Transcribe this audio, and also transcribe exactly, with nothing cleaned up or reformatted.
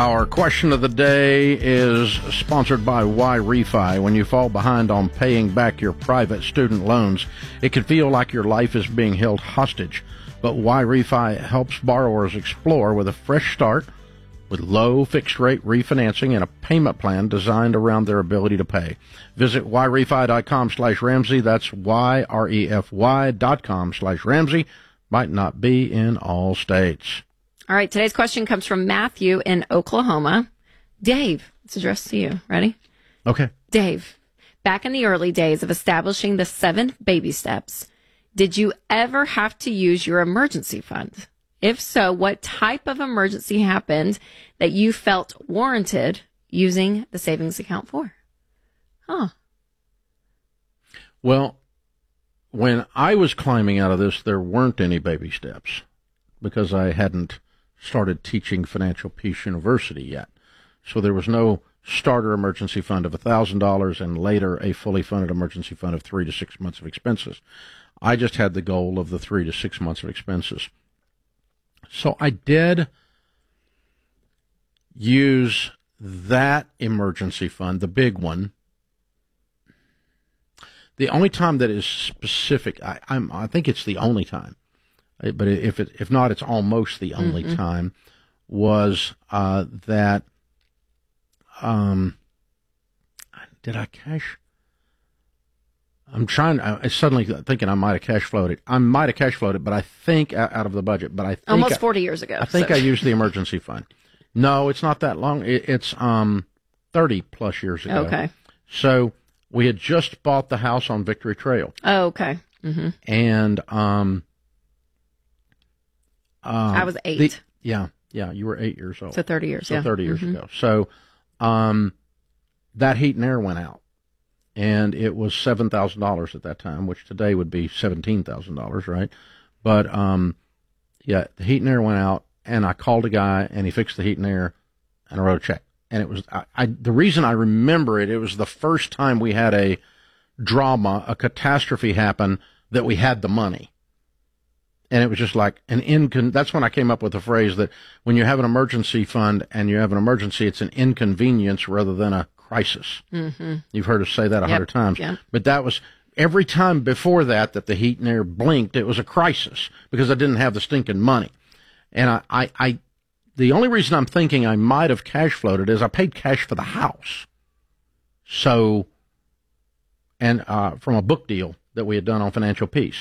Our question of the day is sponsored by Y-Refi. When you fall behind on paying back your private student loans, it can feel like your life is being held hostage. But Y-Refi helps borrowers explore with a fresh start, with low fixed-rate refinancing and a payment plan designed around their ability to pay. Visit yrefy.com slash Ramsey. That's Y-R-E-F-Y dot com slash Ramsey. Might not be in all states. All right, today's question comes from Matthew in Oklahoma. Dave, it's addressed to you. Ready? Okay. Dave, back in the early days of establishing the seven baby steps, did you ever have to use your emergency fund? If so, what type of emergency happened that you felt warranted using the savings account for? Huh. Well, when I was climbing out of this, there weren't any baby steps because I hadn't started teaching Financial Peace University yet. So there was no starter emergency fund of one thousand dollars and later a fully funded emergency fund of three to six months of expenses. I just had the goal of the three to six months of expenses. So I did use that emergency fund, the big one. The only time that is specific, I, I'm, I think it's the only time, but if it, if not, it's almost the only mm-hmm. time, was uh, that, um, did I cash? I'm trying, I'm suddenly thinking I might have cash flowed it. I might have cash flowed it, but I think out of the budget, but I think. Almost I, forty years ago. I think so. I used the emergency fund. No, it's not that long. It, it's um thirty plus years ago. Okay. So we had just bought the house on Victory Trail. Oh, okay. Mm-hmm. And, um, uh, I was eight. The, yeah. Yeah. You were eight years old. So thirty years. So yeah. thirty years mm-hmm. ago. So, um, that heat and air went out. And it was seven thousand dollars at that time, which today would be seventeen thousand dollars, right? But, um, yeah, the heat and air went out, and I called a guy, and he fixed the heat and air, and I wrote a check. And it was, I, I the reason I remember it, it was the first time we had a drama, a catastrophe happen, that we had the money. And it was just like an incon, that's when I came up with the phrase that when you have an emergency fund and you have an emergency, it's an inconvenience rather than a crisis. Mm-hmm. You've heard us say that a hundred yep. times. Yep. But that was, every time before that that the heat and air blinked, it was a crisis because I didn't have the stinking money. And I, I, I the only reason I'm thinking I might have cash flowed it is I paid cash for the house. So, and uh, from a book deal that we had done on Financial Peace.